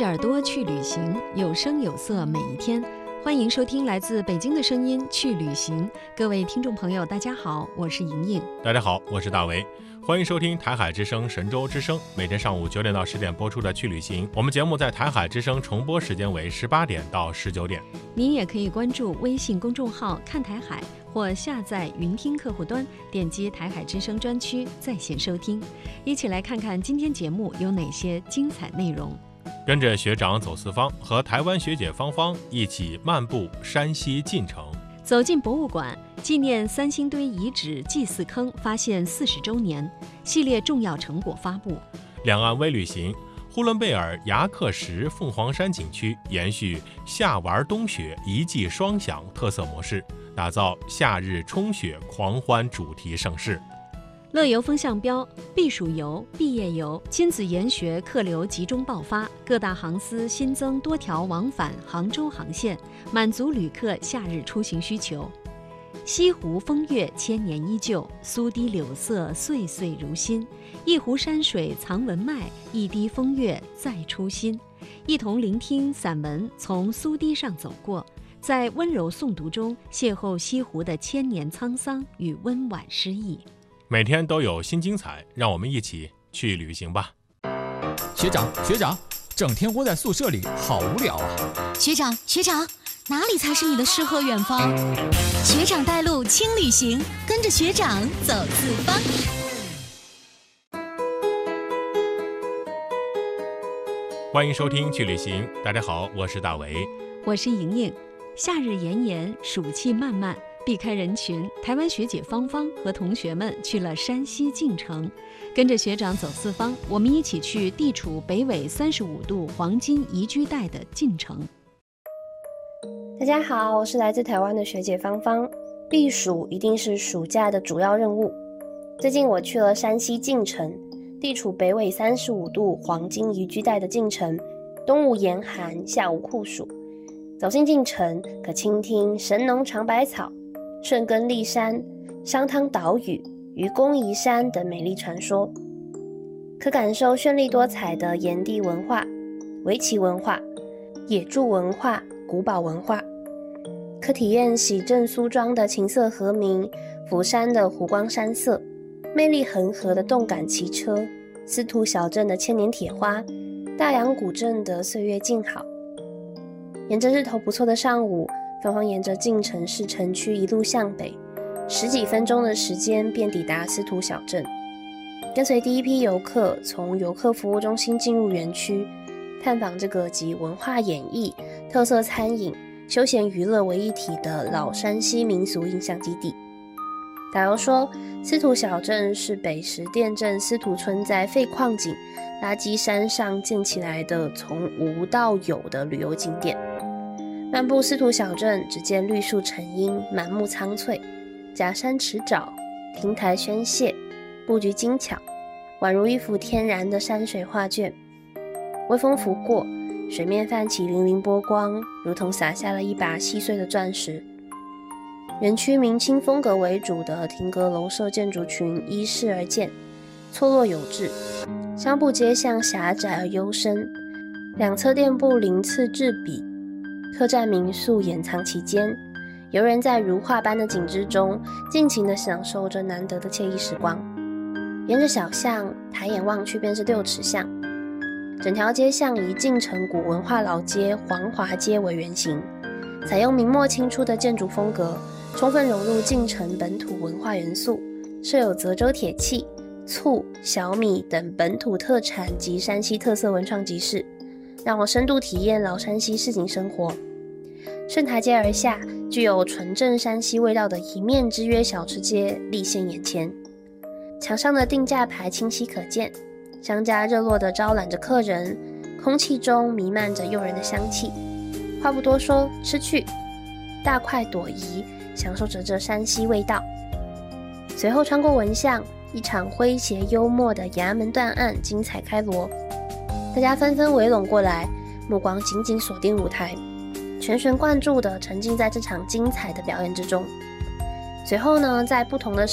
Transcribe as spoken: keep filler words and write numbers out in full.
着耳朵去旅行，有声有色每一天。欢迎收听来自北京的声音去旅行。各位听众朋友大家好，我是莹莹。 大家好，我是大为。欢迎收听台海之声神州之声，每天上午九点到十点播出的去旅行。我们节目在台海之声重播时间为十八点到十九点。 您也可以关注微信公众号看台海，或下载云听客户端，点击台海之声专区在线收听。一起来看看今天节目有哪些精彩内容。 跟着学长走四方，和台湾学姐芳芳一起漫步山西晋城。 走进博物馆，纪念三星堆遗址祭祀坑发现四十周年，系列重要成果发布。 两岸微旅行，呼伦贝尔牙克石凤凰山景区延续夏玩冬雪一季双享特色模式，打造夏日冲雪狂欢主题盛事。 乐游风向标，避暑游、毕业游、亲子研学客流集中爆发，各大航司新增多条往返杭州航线，满足旅客夏日出行需求。西湖风月千年依旧，苏堤柳色岁岁如新，一湖山水藏文脉，一滴风月再出新。一同聆听散文从苏堤上走过，在温柔诵读中邂逅西湖的千年沧桑与温婉诗意。 每天都有新精彩，让我们一起去旅行吧。 学长学长，整天窝在宿舍里好无聊啊。 学长学长，哪里才是你的诗和远方？学长带路轻旅行，跟着学长走四方。 欢迎收听去旅行，大家好，我是大为， 我是莹莹。夏日炎炎，暑气漫漫，避开人群，台湾学姐芳芳和同学们去了山西晋城，跟着学长走四方，我们一起去地处北纬三十五度黄金宜居带的晋城。 大家好，我是来自台湾的学姐芳芳。避暑一定是暑假的主要任务。最近我去了山西晋城，地处北纬三十五度黄金宜居带的晋城，冬无严寒，夏无酷暑。走进晋城，可倾听神农尝百草、顺根立山、商汤岛屿、愚公移山等美丽传说，可感受绚丽多彩的炎帝文化、围棋文化、野猪文化、古堡文化，可体验喜正苏庄的琴瑟和鸣、釜山的湖光山色、魅力恒河的动感骑车、司徒小镇的千年铁花、大洋古镇的岁月静好。沿着日头不错的上午，芳芳沿着晋城市城区一路向北，十几分钟的时间便抵达司徒小镇。跟随第一批游客从游客服务中心进入园区，探访这个集文化演艺、特色餐饮、休闲娱乐为一体的老山西民俗印象基地。导游说，司徒小镇是北石店镇司徒村在废矿井、垃圾山上建起来的从无到有的旅游景点。漫步司徒小镇，只见绿树成荫，满目苍翠，假山池沼，亭台轩榭，布局精巧，宛如一幅天然的山水画卷。微风拂过，水面泛起粼粼波光，如同洒下了一把细碎的钻石。园区明清风格为主的亭阁楼舍建筑群依势而建，错落有致，商埠街巷狭窄而幽深，两侧店铺鳞次栉比，客栈民宿掩藏其间，游人在如画般的景致中尽情地享受着难得的惬意时光。沿着小巷抬眼望去便是六尺巷，整条街巷以晋城古文化老街黄华街为原型，采用明末清初的建筑风格，充分融入晋城本土文化元素，设有泽州铁器、醋、小米等本土特产及山西特色文创集市，让我深度体验老山西市井生活。顺台阶而下，具有纯正山西味道的一面之约小吃街立现眼前，墙上的定价牌清晰可见，商家热络地招揽着客人，空气中弥漫着诱人的香气。话不多说，吃去！大快朵颐，享受着这山西味道。随后穿过文巷，一场诙谐幽默的衙门断案精彩开锣，大家纷纷围拢过来，目光紧紧锁定舞台，全神贯注地沉浸在这场精彩的表演之中。随后呢，在不同的